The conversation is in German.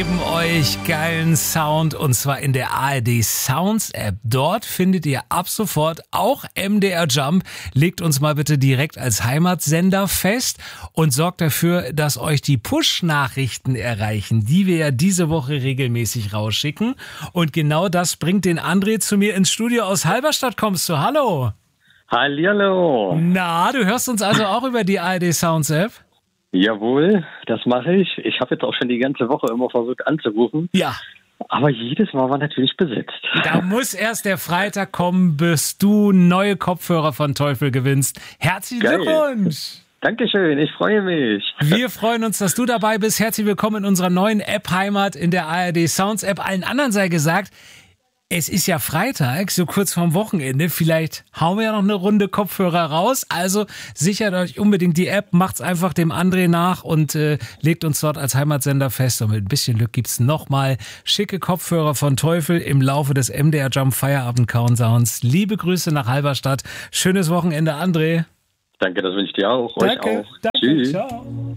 Euch geilen Sound und zwar in der ARD Sounds App. Dort findet ihr ab sofort auch MDR Jump. Legt uns mal bitte direkt als Heimatsender fest und sorgt dafür, dass euch die Push-Nachrichten erreichen, die wir ja diese Woche regelmäßig rausschicken. Und genau das bringt den André zu mir ins Studio aus Halberstadt. Kommst du? Hallo. Hallihallo. Na, du hörst uns also auch über die ARD Sounds App? Jawohl, das mache ich. Ich habe jetzt auch schon die ganze Woche immer versucht anzurufen. Ja. Aber jedes Mal war natürlich besetzt. Da muss erst der Freitag kommen, bis du neue Kopfhörer von Teufel gewinnst. Herzlichen Glückwunsch! Dankeschön, ich freue mich. Wir freuen uns, dass du dabei bist. Herzlich willkommen in unserer neuen App-Heimat in der ARD Sounds App. Allen anderen sei gesagt, es ist ja Freitag, so kurz vorm Wochenende. Vielleicht hauen wir ja noch eine Runde Kopfhörer raus. Also sichert euch unbedingt die App, macht's einfach dem André nach und legt uns dort als Heimatsender fest. Und mit ein bisschen Glück gibt's nochmal schicke Kopfhörer von Teufel im Laufe des MDR Jump Feierabend Countdowns. Liebe Grüße nach Halberstadt. Schönes Wochenende, André. Danke, das wünsche ich dir auch. Danke, euch auch. Danke, Tschüss. Ciao.